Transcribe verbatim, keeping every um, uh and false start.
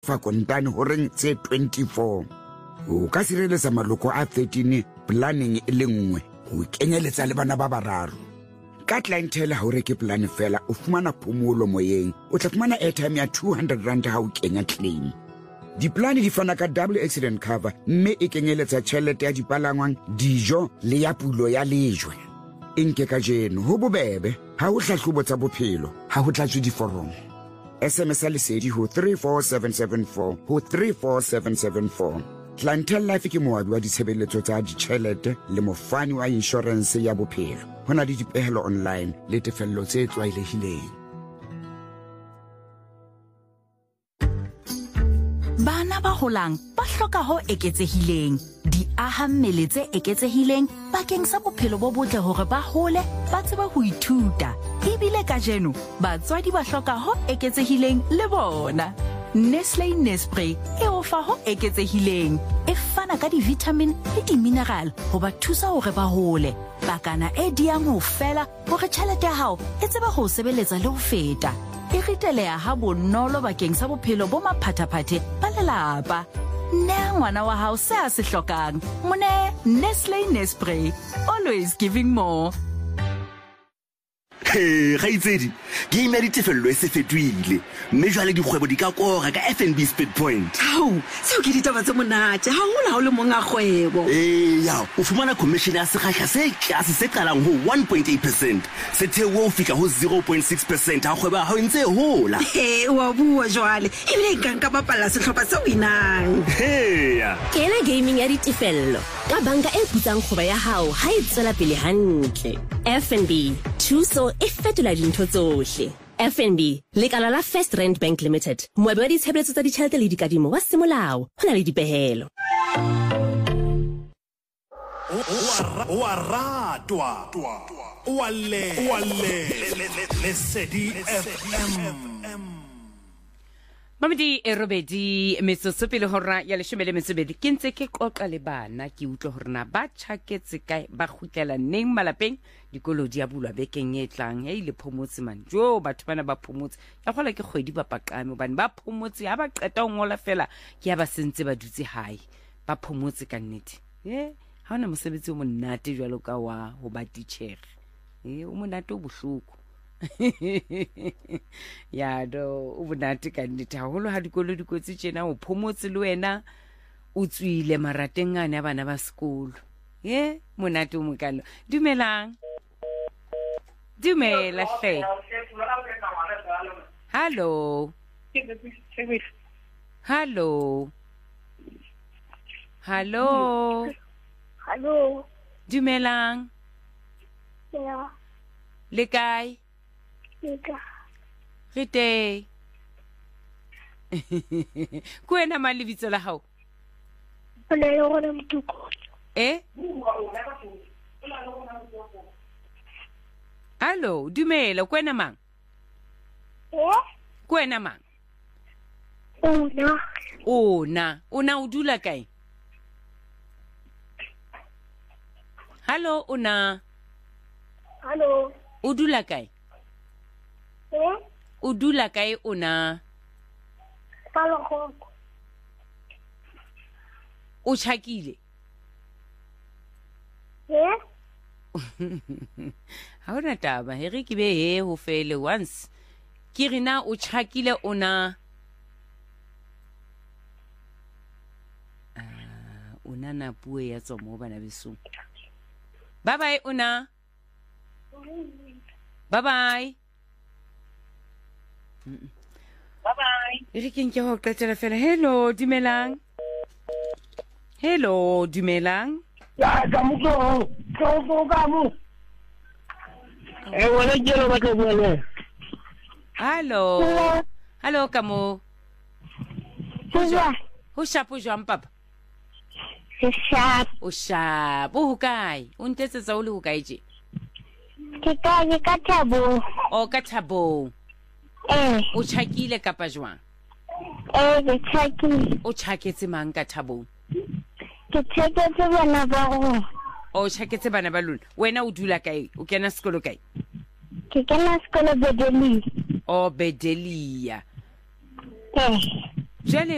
fa kontane horeng tse twenty-four. O ka sireletsa maloko a thirteen planning e le nngwe go kenyeletsa le bana ba bararo. Ka clientele ha o reke plan fela o fumana phomolo moyeng, o tla fumana airtime ya two hundred rand ha o kenya claim. Diplane di fana ka double accident cover mme e kenyeletsa tšhelete ya dipalangwang, dijo le ya pulo ya lejwe. Enke ka jeno ho bobebe ha o hlahlobo tsa bophelo ha ho tlatswe diforomo. S M S lesedi ho three four seven seven four ho three four seven seven four. Clientele Life ke moabi wa ditshebeletso tsa ditjhelete le mofani wa insurance ya bophelo. Hona le dipehelo online le tefello tse tlwaelehileng. Bana ba holang ba hloka ho eketsehileng, di aha mmele tse eketsehileng bakeng sa bophelo bo botle hore ba hole ba tseba ho ithuta. Ebile kajeno batswadi ba hloka ho eketsehileng le bona. Nestlé Nespray e ofa ho eketsehileng, e fana ka di-vitamin le di-mineral ho ba thusa hore ba hole. Bakana e diang ho fela hore tjhelete ya hao e tseba ho sebeletsa le ho feta. E riteleha ha bonolo bakeng sa bophelo bo maphathaphathe ba lelapa. Nea ngwana wa hao se a se hlokang. Mone Nestlé Nespray, always giving more. Hey, Raitsedi, game ya ditefello e se fetohile. Mme jwale dikgwebo di ka kora ka F N B Speed Point. Hao, seo ke ditaba tse monate. Ha hola ho le monga kgwebo. Eh, ya, o fumana commission ya sekgahla se tlase se qalang ho one point eight percent. Se theoha ho fika ho zero point six percent ha kgwebo ha o ntse hola. Eh, wa bua jwale. Ebile nka nka bapala sehlopha se winang. Hey, ya. Kena gaming ya ditefello. Ka banka e putsang kgwebo ya hao ha e tswela pele hantle. F N B, thuso e fetola dintho tsohle. F N B, lekala la First Rand Bank Limited. Moabi wa ditshebeletso tsa ditjhelete le dikadimo wa semolao. Ho na le dipehelo. O a ratwa. O a le. O a le. Lesedi F M. Mamedi e robedi metsotso pele hora ya leshome le metso e mebedi ke ntse ke qoqa le bana ke utlwa hore na ba tjhaketse kae ba kgutlela neng malapeng dikolo di a bulwa bekeng e tlang e ile phomotse man jo batho bana ba phomotse ya gola ke kgwedi ba paqame hobane ba phomotse ha ba qeta ho ngola fela ke ya ba sentse ba dutse hae ba phomotse ka nnete eh ha ona mosebetsi o monate jwalo ka wa ho ba teacher eh o monate o bohloko ya do o bonate ka nnete haholo ha dikolo di kotse tjena o phomotse le wena o tswile marateng ane a bana ba sekolo ye monate o mokalo dumelang dumela hle hallo hallo hallo hallo dumelang ya le kae Ika. Rite. Kuena mali bitso la hao. Ona yo gona mtuko. Eh? Allo, dumela, kuena mang? Eh? Kuena mang? Ona. Ona, ona udula kae? Hallo, ona. Hallo. Udula kae? Eh? Udula kae ona? Palokgo. O tshakile? Eh? Ha ona taba, here ke be he ho fele once. Ke rena o tshakile ona. Ah, ona na puo ya tsomo bana beso. Bye bye ona. Bye bye. Bye bye. Re ke nke ho qetela fela. Hello dumelang. Hello dumelang. Ya ka mutlo. Ko ko ka mu. E wala jelo ba ke bole. Hello. Hello kamo. Puja. Ho shapo jwang papa? Sharp. O shapo ho kae? O ntetse tsa o le ho kae je? Ke ka ke ka Thabo. O ka Thabo. Eh. O tshakile kapa jwang? Eh, ke tshakile. O tshaketse mang ka Thabo? Ke tshaketse bana ba rona. O tshaketse bana ba lona. Wena o dula kae? O kena sekolo kae? Ke kena sekolo Bedelia. O Bedelia. Eh. Jale